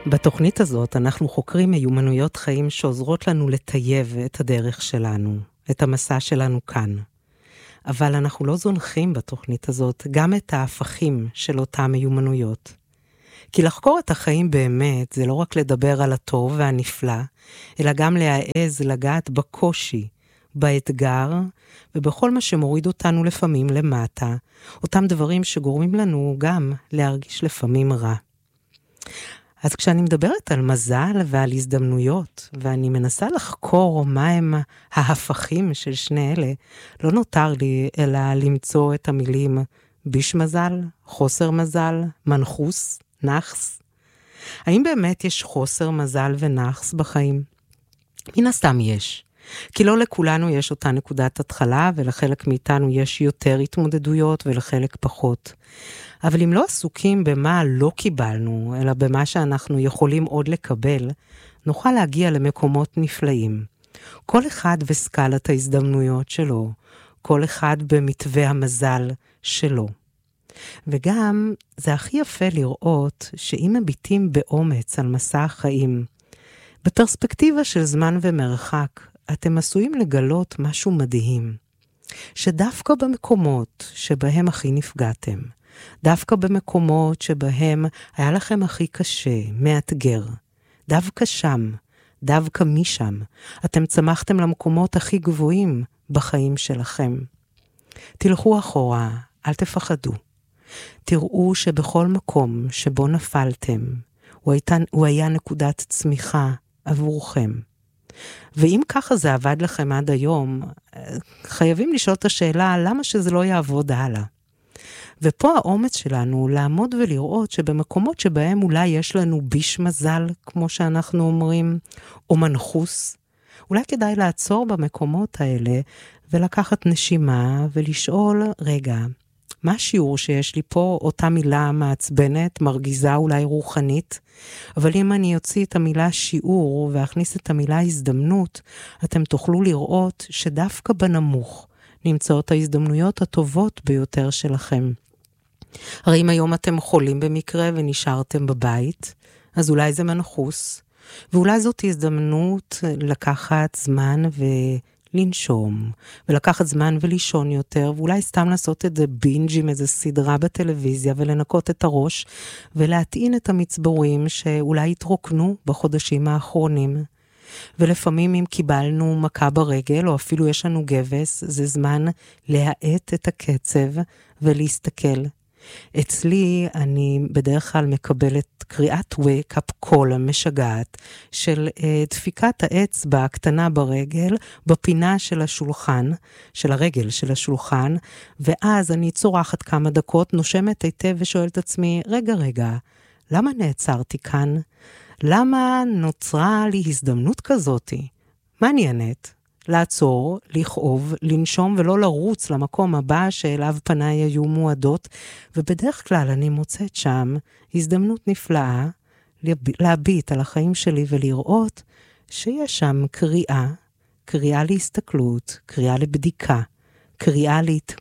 בתוכנית הזאת אנחנו חוקרים מיומנויות חיים שעוזרות לנו לטייב את הדרך שלנו, את המסע שלנו כאן. אבל אנחנו לא זונחים בתוכנית הזאת גם את ההפכים של אותם מיומנויות. כי לחקור את החיים באמת זה לא רק לדבר על הטוב והנפלא, אלא גם להעז לגעת בקושי, באתגר, ובכל מה שמוריד אותנו לפעמים למטה, אותם דברים שגורמים לנו גם להרגיש לפעמים רע. אז כשאני מדברת על מזל ועל הזדמנויות, ואני מנסה לחקור מהם ההפכים של שני אלה, לא נותר לי אלא למצוא את המילים ביש מזל, חוסר מזל, מנחוס, נחס. האם באמת יש חוסר מזל ונחס בחיים? מן הסתם יש. כי לא לכולנו יש אותה נקודת התחלה, ולחלק מאיתנו יש יותר התמודדויות ולחלק פחות. אבל אם לא עסוקים במה לא קיבלנו, אלא במה שאנחנו יכולים עוד לקבל, נוכל להגיע למקומות נפלאים. כל אחד וסקלת ההזדמנויות שלו, כל אחד במתווה המזל שלו. וגם זה הכי יפה לראות שאם מביטים באומץ על מסע החיים, בפרספקטיבה של זמן ומרחק, אתם עשויים לגלות משהו מדהים, שדווקא במקומות שבהם הכי נפגעתם, דווקא במקומות שבהם היה לכם הכי קשה, מאתגר, דווקא שם, דווקא משם, אתם צמחתם למקומות הכי גבוהים בחיים שלכם. תלכו אחורה, אל תפחדו. תראו שבכל מקום שבו נפלתם, הוא היה נקודת צמיחה עבורכם. ואם ככה זה עבד לכם עד היום, חייבים לשאול את השאלה, למה שזה לא יעבוד הלאה? ופה האומץ שלנו לעמוד ולראות שבמקומות שבהם אולי יש לנו ביש מזל, כמו שאנחנו אומרים, או מנחוס, אולי כדאי לעצור במקומות האלה ולקחת נשימה ולשאול, רגע, מה השיעור שיש לי פה? אותה מילה מעצבנת, מרגיזה אולי רוחנית, אבל אם אני אוציא את המילה שיעור ואכניס את המילה הזדמנות, אתם תוכלו לראות שדווקא בנמוך נמצאות ההזדמנויות הטובות ביותר שלכם. הרי אם היום אתם חולים במקרה ונשארתם בבית, אז אולי זה מנחוס, ואולי זאת הזדמנות לקחת זמן לנשום, ולקחת זמן ולישון יותר, ואולי סתם לעשות את זה בינג' עם איזו סדרה בטלוויזיה, ולנקות את הראש, ולהטעין את המצבורים שאולי התרוקנו בחודשים האחרונים. ולפעמים אם קיבלנו מכה ברגל, או אפילו יש לנו גבס, זה זמן להאט את הקצב ולהסתכל. אצלי אני בדרך כלל מקבלת קריאת wake-up call משגעת של דפיקת האצבע הקטנה ברגל, בפינה של השולחן, של הרגל של השולחן, ואז אני צורחת כמה דקות, נושמת היטב ושואלת עצמי, רגע, למה נעצרתי כאן? למה נוצרה לי הזדמנות כזאת? מה נענית? לעצור, לכאוב, לנשום ולא לרוץ למקום הבא שאליו פניי היו מועדות, ובדרך כלל אני מוצאת שם הזדמנות נפלאה להביט על החיים שלי ולראות שיש שם קריאה להסתכלות, קריאה לבדיקה, קריאה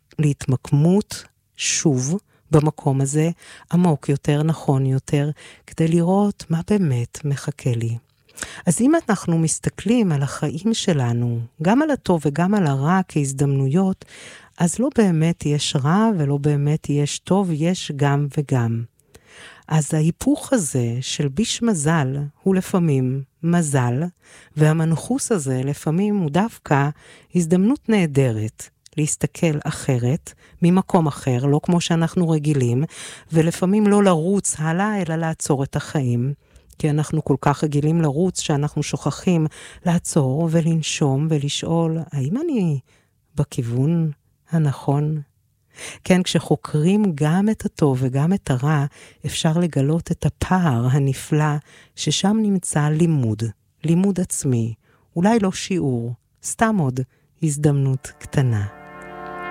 להתמקמות שוב במקום הזה, עמוק יותר, נכון יותר, כדי לראות מה באמת מחכה לי. אז אם אנחנו מסתכלים על החיים שלנו, גם על הטוב וגם על הרע כהזדמנויות, אז לא באמת יש רע ולא באמת יש טוב, יש גם וגם. אז ההיפוך הזה של ביש מזל הוא לפעמים מזל, והמנחוס הזה לפעמים הוא דווקא הזדמנות נהדרת להסתכל אחרת, ממקום אחר, לא כמו שאנחנו רגילים, ולפעמים לא לרוץ הלאה, אלא לעצור את החיים. כי אנחנו כל כך רגילים לרוץ שאנחנו שוכחים לעצור ולנשום ולשאול, האם אני בכיוון הנכון? כן, כשחוקרים גם את הטוב וגם את הרע, אפשר לגלות את הפער הנפלא ששם נמצא לימוד עצמי, אולי לא שיעור, סתם עוד הזדמנות קטנה.